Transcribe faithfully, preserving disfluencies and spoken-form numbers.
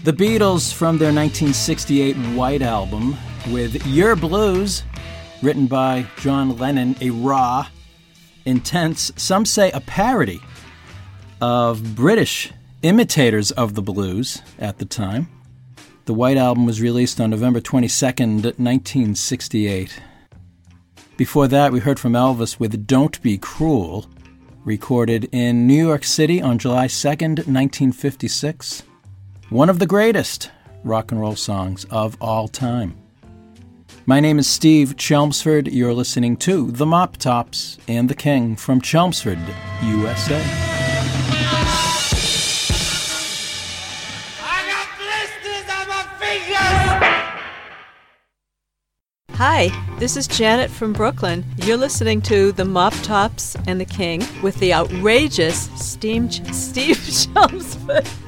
The Beatles from their nineteen sixty-eight White Album with Your Blues, written by John Lennon, a raw, intense, some say a parody of British imitators of the blues at the time. The White Album was released on November twenty-second, nineteen sixty-eight. Before that, we heard from Elvis with Don't Be Cruel, recorded in New York City on July second, nineteen fifty-six. One of the greatest rock and roll songs of all time. My name is Steve Chelmsford. You're listening to The Mop Tops and the King from Chelmsford, U S A. I got blisters on my fingers! Hi, this is Janet from Brooklyn. You're listening to The Mop Tops and the King with the outrageous Steve, Steve Chelmsford.